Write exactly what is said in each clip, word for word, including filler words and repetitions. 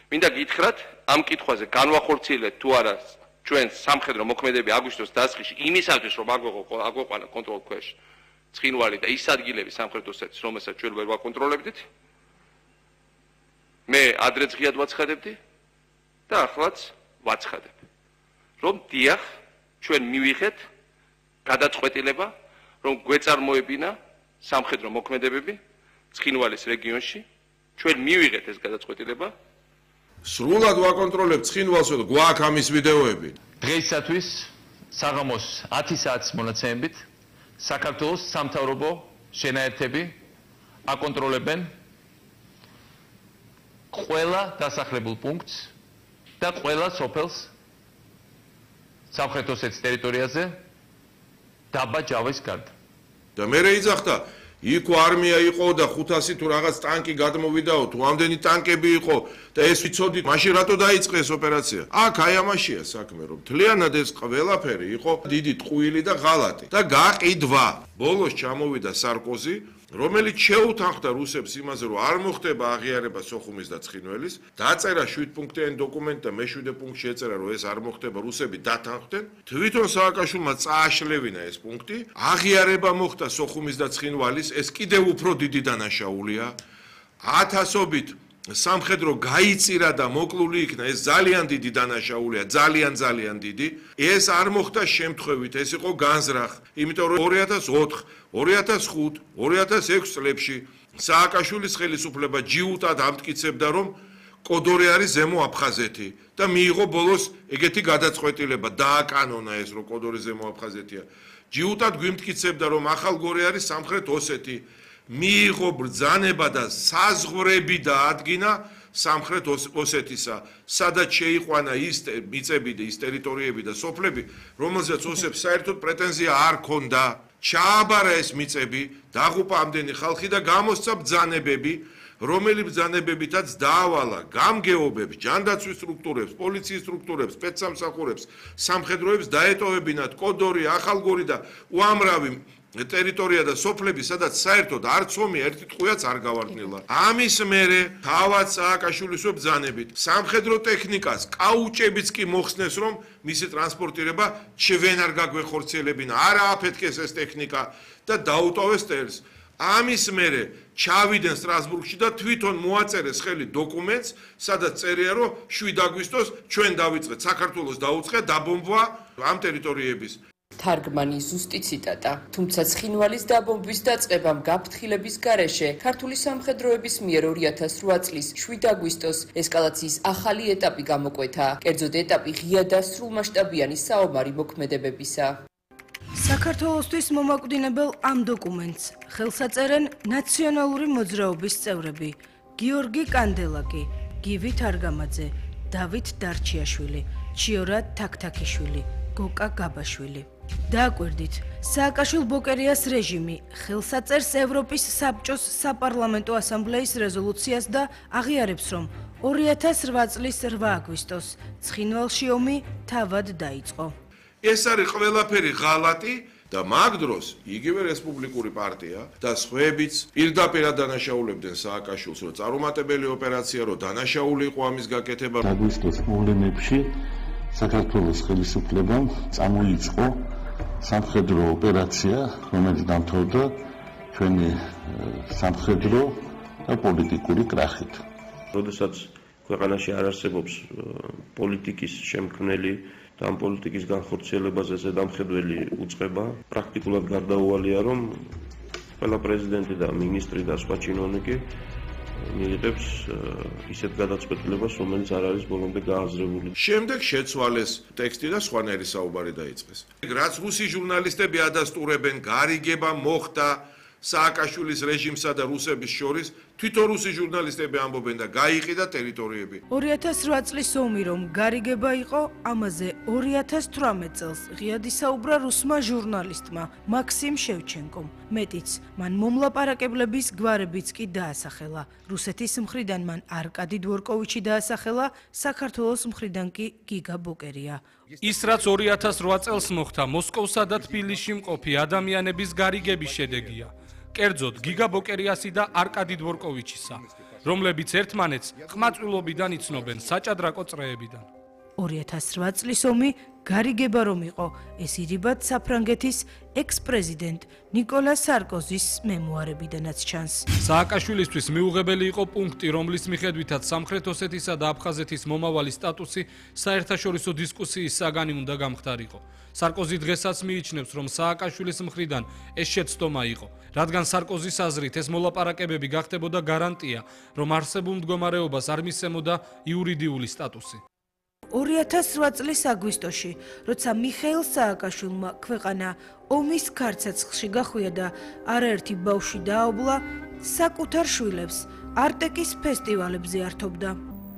მინდა გითხრათ, ამ კითხვაზე განვახორციელეთ თუ არა ჩვენ სამხედრო მოქმედები აგვისტოს დასაწყისში იმისათვის, რომ აგვეყანა კონტროლ ქვეშ ცხინვალი და ის ადგილები სამხრეთ-ოსეთის, რომელსაც ჩვენ ვერ ვაკონტროლებდით. მე ადრეც ღიად ვაცხადებდი და ახლაც ვაცხადებ. რომ დიახ, ჩვენ მივიღეთ გადაწყვეტილება, რომ გვეწარმოებინა სამხედრო მოქმედებები ცხინვალის რეგიონში. ჩვენ მივიღეთ ეს გადაწყვეტილება. სრულად ვაკონტროლებთ ცხინვალს და გვაქვს ამის ვიდეოები. დღეისათვის საღამოს ათი საათის მონაცემებით საქართველოს სამთავრობო შენაერთები აკონტროლებენ ყველა დასახლებულ პუნქტს და ყველა სოფელს სამხრეთ-ოსეთის ტერიტორიაზე დაბა ჯავის გარდა. და მე ეძახდა იქ არმია იყო და ხუთასი თუ რაღაც ტანკი გადმოვიდაო, თუ ამდენი ტანკები იყო და ეს ვიცოდით, მაშინ რატო დაიწყე ეს ოპერაცია? აქ აი ამაშია საქმე, რომ მთლიანად ეს ყველაფერი იყო დიდი ტყუილი და ღალატი და გაყიდვა. ბოლოს ჩამოვიდა სარკოზი, რომელიც შეუთანხმდა რუსებს იმაზე, რომ არ მოხდება აღიარება სოხუმის და ცხინველის, დაწერა შვიდ პუნქტიანი დოკუმენტი და მეშვიდე პუნქტში ეწერა, რომ ეს არ მოხდება, რუსები დათანხმდნენ. თვითონ სააკაშვილმა წააშლევინა ეს პუნქტი, აღიარება მოხდა სოხუმის და ცხინვალის, ეს კიდევ უფრო დიდი დანაშაულია. ათასობით სამხედრო გაიწირა და მოკლული იქნა, ეს ძალიან დიდი დანაშაულია, ძალიან ძალიან დიდი. ეს არ მოხდა შემთხვევით, ეს იყო განზრახ, იმიტომ რომ ორი ათას ოთხ, ორი ათას ხუთ, ორი ათას ექვს წლებში სააკაშვილის ხელისუფლება ჯიუტად ამტკიცებდა, რომ კოდორი არის ზემო აფხაზეთი და მიიღო ბოლოს ეგეთი გადაწყვეტილება, დააკანონა ეს, რომ კოდორი ზემო აფხაზეთია. ჯიუტად გვიმტკიცებდა, რომ ახალგორი არის სამხრეთ ოსეთი. მიიღო ბრძანება და საზღვრები დაადგინა სამხრეთ ოსეთისა, სადაც შეიყვანა ის მიწები და ის ტერიტორიები და სოფლები, რომელზეც ოსებს საერთოდ პრეტენზია არ ქონდა. ჩააბარა ეს მიწები, დაღუპა ამდენი ხალხი და გამოსცა ბრძანებები, რომელი ბრძანებებითაც დაავალა გამგეობებს, ჯანდაცვის სტრუქტურებს, პოლიციის სტრუქტურებს, სპეცსამსახურებს, სამხედროებს დაეტოვებინათ კოდორი, ახალგორი და უამრავი ტერიტორია და სოფლები, სადაც საერთოდ არც ომი ერთი ტყუიაც არ გავარდნილა. ამის მერე თავად სააკაშვილის ბრძანებით სამხედრო ტექნიკას კაუჭებიც კი მოხსნეს, რომ მისი ტრანსპორტირება ჩვენ არ გაგვეხორციელებინა, არა აფეთქეს ეს ტექნიკა და დაუტოვეს ტერს. ამის მერე ჩავიდნენ სტრასბურგში და თვითონ მოაწერეს ხელი დოკუმენტს, სადაც წერია, რომ შვიდ აგვისტოს ჩვენ დავიწყეთ საქართველოს დაუწყე დაბომბვა ამ ტერიტორიების. თარგმანი ზუსტი ციტატა. თუმცა ცხინვალის დაბომბვის დაწყებამ გაფრთხილების გარეშე ქართული სამხედროების მიერ ორი ათას რვა წლის შვიდ აგვისტოს ესკალაციის ახალი ეტაპი გამოკვეთა. კერძოდ ეტაპი ღია და სრულმასშტაბიანი საომარი მოქმედებებისა. საქართველოსთვის მომაკვდინებელ ამ დოკუმენტს ხელს აწერენ ნაციონალური მოძრაობის წევრები: გიორგი კანდელაკი, გივი თარგამაძე, დავით დარჩიაშვილი, ჩიორა თაქთაქიშვილი, გოკა გაბაშვილი. დააკვირდით, სააკაშვილ-ბოკერიას რეჟიმი ხელს აწერს ევროპის საბჭოს საპარლამენტო ასამბლეის რეზოლუციას და აღიარებს, რომ ორი ათას რვა წლის რვა აგვისტოს ცხინვალში ომი თავად დაიწყო. ეს არის ყველაფერი ღალატი და მაგ დროს იგივე რესპუბლიკური პარტია და სხვაებიც პირდაპირ დანაშაულებდნენ სააკაშვილს, რომ წარუმატებელი ოპერაცია, რომ დანაშაული იყო ამის გაკეთება. აგვისტოს მოვლენებში საქართველოს ხელისუფლებამ წამოიწყო სამხედრო ოპერაცია, რომელიც დამთავრდა ჩვენი სამხედრო და პოლიტიკური კრახით. როდესაც ქვეყანაში არ არსებობს პოლიტიკის შემქმნელი და ამ პოლიტიკის განხორციელებაზე ზედამხედველი უწყება, პრაქტიკულად გარდაუვალია, რომ ყველა პრეზიდენტი და მინისტრი და სხვა ჩინოვნიკი მიიღებს ისეთ გადაწყვეტილებას, რომელიც არ არის ბოლომდე გააზრებული. შემდეგ შეცვალეს ტექსტი და სხვანაირი საუბარი დაიწყეს. რაც რუსი ჟურნალისტები ადასტურებენ, გარიგება მოხდა სააკაშვილის რეჟიმსა და რუსების შორის, თვითონ რუსი ჟურნალისტები ამბობენ და გაიყიდა ტერიტორიები. ორი ათას რვა წლის ომი რომ გარიგება იყო, ამაზე ორი ათას თვრამეტ წელს ღიად ისაუბრა რუსმა ჟურნალისტმა მაქსიმ შევჩენკომ. მეტიც, მან მომლაპარაკებლების გვარებიც კი დაასახელა. რუსეთის მხრიდან მან არკადი დვორკოვიჩი დაასახელა, საქართველოს მხრიდან კი გიგა ბოკერია. ის რაც ორი ათას რვა წელს მოხდა, მოსკოვსა და თბილისში მყოფი ადამიანების გარიგების შედეგია. კერძოდ გიგა ბოკერიასი და არკადი დვორკოვიჩისა. რომლებიც ერთმანეთს ყმაწვილობიდან იცნობენ, საჭადრაკო წრეებიდან. ორი ათას რვა წლის ომი გარიგება რომ იყო, ეს ირიბად საფრანგეთის ექს-პრეზიდენტ ნიკოლა სარკოზის მემუარებიდანაც ჩანს. სააკაშვილისთვის მიუღებელი იყო პუნქტი, რომლის მიხედვითაც სამხრეთ ოსეთისა და აფხაზეთის მომავალი სტატუსი საერთაშორისო დისკუსიის საგანი უნდა გამხდარიყო. სარკოზი დღესაც მიიჩნევს, რომ სააკაშვილის მხრიდან ეს შეცდომა იყო, რადგან სარკოზის აზრით ეს მოლაპარაკებები გახდებოდა გარანტია, რომ არსებულ მდგომარეობას არ მისცემოდა იურიდიული სტატუსი. ორი ათას რვა წლის აგვისტოში, როცა მიხეილ სააკაშვილმა ქვეყანა ომის ქარცეცხლში გახვია და არაერთი ბავშვი დააობლა, საკუთარ შვილებს არტეკის ფესტივალებზე ართობდა.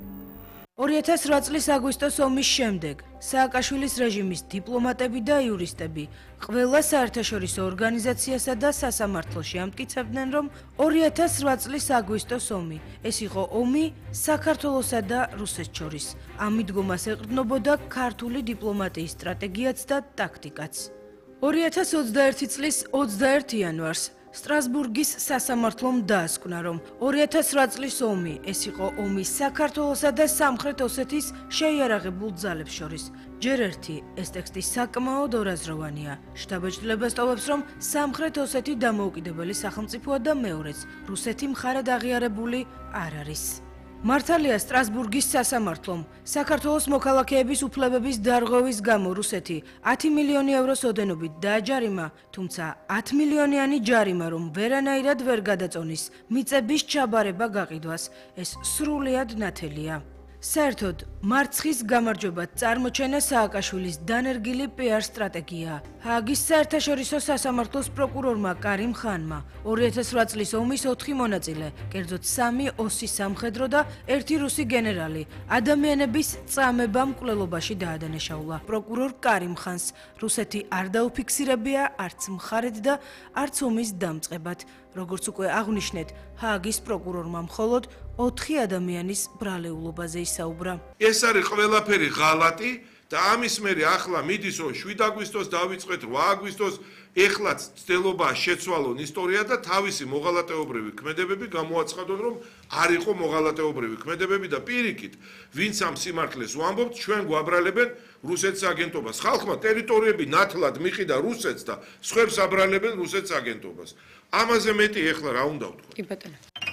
ორი ათას რვა წლის აგვისტოს ომის შემდეგ სააკაშვილის რეჟიმის დიპლომატები და იურისტები ყველა საერთაშორისო ორგანიზაციასა და სასამართლოში ამტკიცებდნენ, რომ ორი ათას რვა წლის აგვისტოს ომი ეს იყო ომი საქართველოსა და რუსეთს შორის. ამ მიდგომას ეყრდნობოდა ქართული დიპლომატიის სტრატეგიაც და ტაქტიკაც. ორი ათას ოცდაერთი წლის ოცდაერთი იანვარს სტრასბურგის სასამართლომ დაასკვნა, რომ ორი ათას რვა წლის ომი ეს იყო ომი საქართველოსა და სამხრეთ ოსეთის შეიარაღებულ ძალებს შორის. ჯერ ერთი ეს ტექსტი საკმაოდ ორაზროვანია. შთაბეჭდილებას ტოვებს, რომ სამხრეთ ოსეთი დამოუკიდებელი სახელმწიფოა და მეორეც რუსეთი მხარად აღიარებული არ არის. მართალია სტრასბურგის სასამართლომ საქართველოს მოქალაქეების უფლებების დარღვევის გამო რუსეთი ათი მილიონი ევროს ოდენობით დააჯარიმა, თუმცა ათი მილიონიანი ჯარიმა რომ ვერანაირად ვერ გადაწონის მიწების ჩაბარება გაყიდვას, ეს სრულიად ნათელია. საერთოდ მარცხის გამარჯვებად წარმოჩენა სააკაშვილის დანერგილი პიარ სტრატეგია. ჰააგის საერთაშორისო სასამართლოს პროკურორმა კარიმ ხანმა ორი ათას რვა წლის ომის ოთხი მონაწილე, კერძოდ სამი ოსის სამხედრო და ერთი რუსი გენერალი ადამიანების წამება მკვლელობაში დაადანაშაულა. პროკურორ კარიმ ხანს რუსეთი არ დაუფიქსირებია არც მხარედ და არც ომის დამწყებად. როგორც უკვე აღვნიშნეთ, ჰააგის პროკურორმა მხოლოდ ოთხი ადამიანის ბრალეულობაზე ისაუბრა. ეს არის ყველაფერი ღალატი და ამის მერე ახლა მიდის რომ შვიდ აგვისტოს დავიწყეთ, რვა აგვისტოს, ეხლაც ცდილობა შეცვალონ ისტორია და თავისი მოღალატეობრივი ქმედებები გამოაცხადონ, რომ არ იყო მოღალატეობრივი ქმედებები და პირიქით, ვინც ამ სიმართლეს ვამბობთ, ჩვენ გვაბრალებენ რუსეთის აგენტობას. ხალხმა ტერიტორიები ნათლად მიყიდა რუსეთს და სხვებს აბრალებენ რუსეთის აგენტობას. ამაზე მეტი ეხლა რა უნდა ვთქვა? კი ბატონო.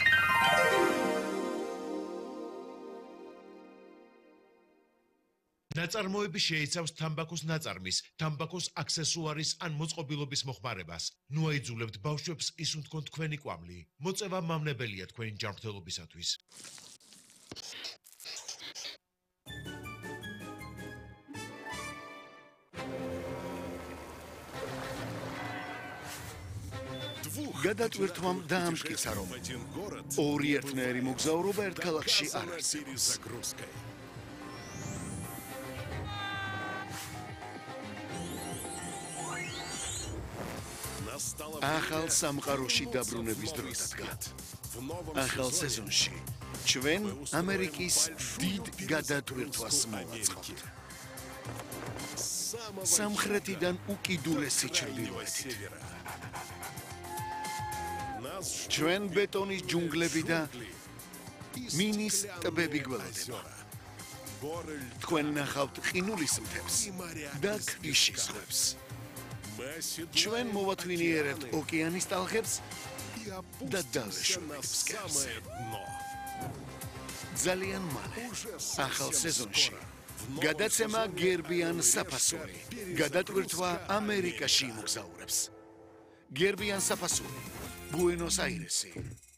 ნაწარმოები შეიცავს თამბაქოს ნაწარმის, თამბაქოს აქსესუარის ან მოწყობილობის მოხმარებას. ნუ აიძულებთ ბავშვებს ისუნთქონ თქვენი კვამლი. მოწევა მავნებელია თქვენი ჯანმრთელობისათვის. გადატვირთვამ დაამტკიცა, რომ ორი ერთნაირი მოგზაურობა ერთ ქალაქში არ არსებობს. ახალ სამყაროში დაბრუნების დრო დადგა. ახალ სეზონში ჩვენ ამერიკის დიდ გადატვირთვას მოვაწყობთ. სამხრეთიდან უკიდურესი ჩრდილოეთით. ჩვენ ბეტონის ჯუნგლები და მინის ტბები გველოდება. თქვენ ნახავთ ყინულის მთებს და ქვიშის ზღვებს. ჩვენ მოვათვინიერებთ ოკეანის ტალღებს და დალეშუებს მტკერს. ძალიან მალე ახალ სეზონში გადაცემა გერბიან საფასური. გადატვირთვა ამერიკაში მოგზაურებს. გერბიან საფასური. ბუენოს აირესი.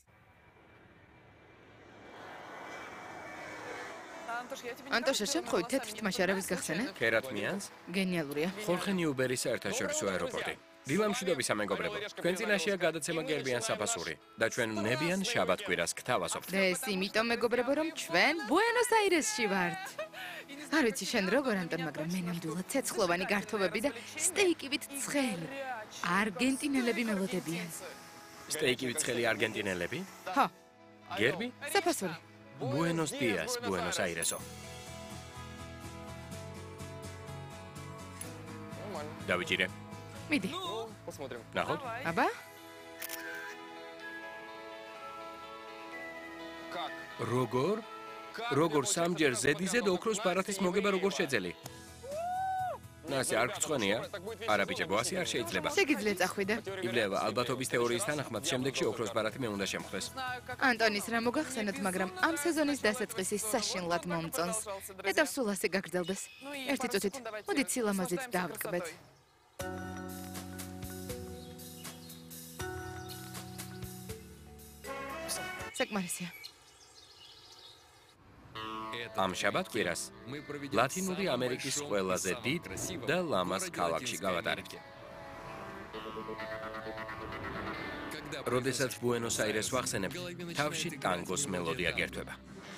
ანტოშა, შემთხვევით თეთრ თმაში არავის გახსენა? ქერათმიანს? გენიალურია. ხორხე ნიუბერის საერთაშორისო აეროპორტი. დილა მშვიდობის სამეგობრებო. თქვენ წინაშეა გადაცემა გერბიან საფასური და ჩვენ ვნებიან შაბათ კვირას გთავაზობთ. და ეს იმიტომ მეგობრებო, რომ ჩვენ ბუენოს აირესში ვართ. არ ვიცი შენ როგორ ანტონ, მაგრამ მე ნამდვილად ცეცხლოვანი გართობები და სტეიკივით ცხელი არგენტინელები მელოდებიან. სტეიკივით ცხელი არგენტინელები? ხო. გერბი? საფასური. Buenos días, Buenos Aireso. Давиджире. მიდი. ნახოთ. აბა? როგორ? როგორ სამჯერ ზედიზედ ოქროს ბარათის მოგება როგორ შეძელი? ნასი არ გწვენია? არა ბიჭებო, ასე არ შეიძლება. შეგიძლია წახვიდე. იბლევა, ალბათობის თეორიის თანახმად შემდეგში ოქროს ბარათი მე უნდა შემხვდეს. ანტონის რა მოგახსენოთ, მაგრამ ამ სეზონის დასაწყისი საშინლად მომწონს. მე და სულ ასე გაგრძელდეს. ერთი წუთით, მოდით სილამაზით დავტკბეთ. საკმარისია. ამ შაბათ-კვირას ლათინური ამერიკის ყველაზე დიდ და ლამაზ ქალაქში გავატარებთ. როდესაც ბუენოს-აირეს ვახსენებ, თავში ტანგოს მელოდია გერთვება,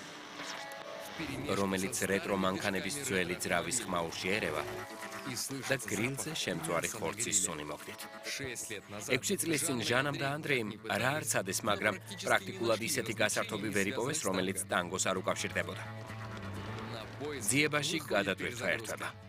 რომელიც რეტრო მანქანების ძველი ძრავის ხმაურში ერევა და გრილზე შემწვარი ხორცის სუნი მოგდით. ექვსი წლის წინ ჟანამ და ანდრეიმ რა არ ცადეს, მაგრამ პრაქტიკულად ისეთი გასართობი ვერ იპოვეს, რომელიც ტანგოს არ უკავშირდებოდა. ძიებაში გადადვირთვა ერთვება.